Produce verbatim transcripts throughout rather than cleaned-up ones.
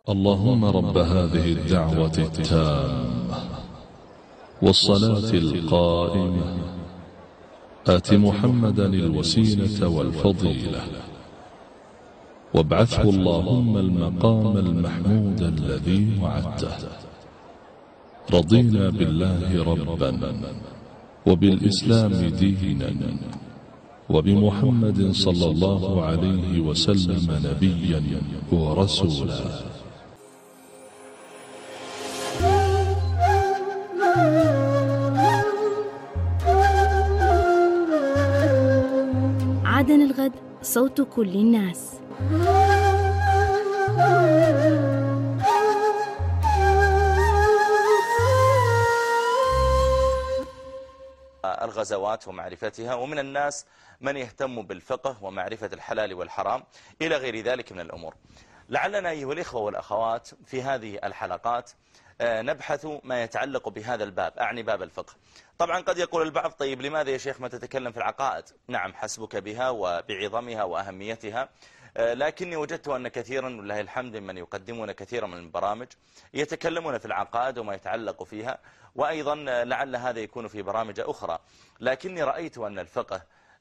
اللهم رب هذه الدعوة التامة والصلاة القائمة آت محمدا الوسيلة والفضيلة وابعثه اللهم المقام المحمود الذي وعدته. رضينا بالله ربا وبالإسلام دينا وبمحمد صلى الله عليه وسلم نبيا ورسولا. عدن الغد، صوت كل الناس. الغزوات ومعرفتها، ومن الناس من يهتم بالفقه ومعرفة الحلال والحرام إلى غير ذلك من الأمور. لعلنا أيها الإخوة والأخوات في هذه الحلقات نبحث ما يتعلق بهذا الباب، أعني باب الفقه. طبعا قد يقول البعض: طيب لماذا يا شيخ ما تتكلم في العقائد؟ نعم، حسبك بها وبعظمها وأهميتها، لكني وجدت أن كثيرا والله الحمد من يقدمون كثيرا من البرامج يتكلمون في العقائد وما يتعلق فيها، وأيضا لعل هذا يكون في برامج أخرى، لكني رأيت أن الفقه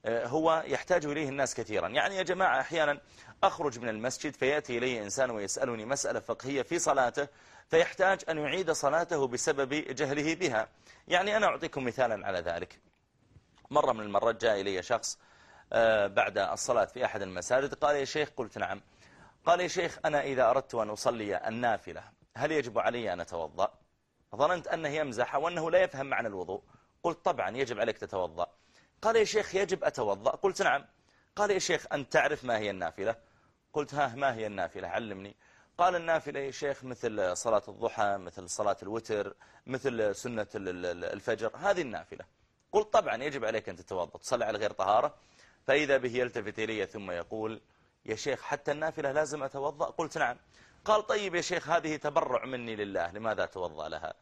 هو يحتاج إليه الناس كثيرا. يعني يا جماعة أحيانا أخرج من المسجد فيأتي إلي إنسان ويسألني مسألة فقهية في صلاته، فيحتاج أن يعيد صلاته بسبب جهله بها. يعني أنا أعطيكم مثالا على ذلك. مرة من المرات جاء إلي شخص بعد الصلاة في أحد المساجد، قال: يا شيخ. قلت: نعم. قال: يا شيخ، أنا إذا أردت أن أصلي النافلة هل يجب علي أن أتوضأ؟ ظننت أنه يمزح وأنه لا يفهم معنى الوضوء. قلت: طبعا يجب عليك تتوضأ. قال: يا شيخ، يجب أتوضأ؟ قلت: نعم. قال: يا شيخ، أنت تعرف ما هي النافلة؟ قلت: ها، ما هي النافلة؟ علمني. قال: النافلة يا شيخ مثل صلاة الضحى، مثل صلاة الوتر، مثل سنة الفجر، هذه النافلة. قلت: طبعا يجب عليك أن تتوضأ، تصلي على غير طهارة. فإذا به يلتفت إلي ثم يقول: يا شيخ، حتى النافلة لازم أتوضأ؟ قلت: نعم. قال: طيب يا شيخ، هذه تبرع مني لله، لماذا أتوضأ لها؟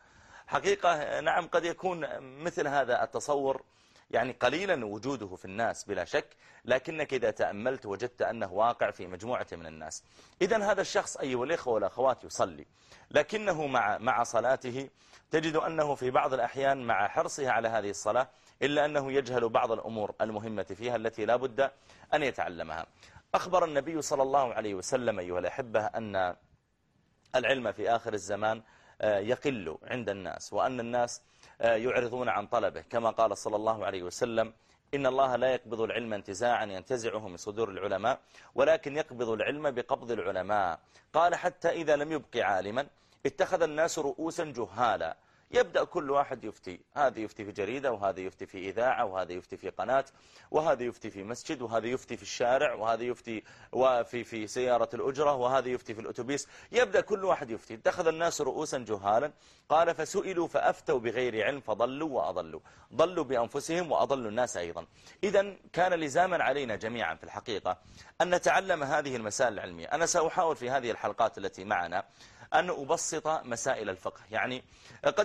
حقيقة نعم، قد يكون مثل هذا التصور يعني قليلا وجوده في الناس بلا شك، لكنك إذا تأملت وجدت أنه واقع في مجموعة من الناس. إذن هذا الشخص أيها الإخوة والأخوات يصلي، لكنه مع مع صلاته تجد أنه في بعض الأحيان مع حرصه على هذه الصلاة إلا أنه يجهل بعض الأمور المهمة فيها التي لا بد أن يتعلمها. أخبر النبي صلى الله عليه وسلم أيها الأحبة أن العلم في آخر الزمان يقل عند الناس، وأن الناس يعرضون عن طلبه، كما قال صلى الله عليه وسلم: إن الله لا يقبض العلم انتزاعا ينتزعه من صدور العلماء، ولكن يقبض العلم بقبض العلماء. قال: حتى إذا لم يبق عالما اتخذ الناس رؤوسا جهالا، يبدأ كل واحد يفتي، هذا يفتي في جريدة، وهذا يفتي في إذاعة، وهذا يفتي في قناة، وهذا يفتي في مسجد، وهذا يفتي في الشارع، وهذا يفتي وفي في سيارة الأجرة، وهذا يفتي في الأتوبيس. يبدأ كل واحد يفتي. اتخذ الناس رؤوسا جهالا. قال: فسئلوا فأفتوا بغير علم فضلوا وأضلوا، ضلوا بأنفسهم وأضلوا الناس أيضا. إذن كان لزاما علينا جميعا في الحقيقة أن نتعلم هذه المسائل العلمية. أنا سأحاول في هذه الحلقات التي معنا أن أبسط مسائل الفقه. يعني قد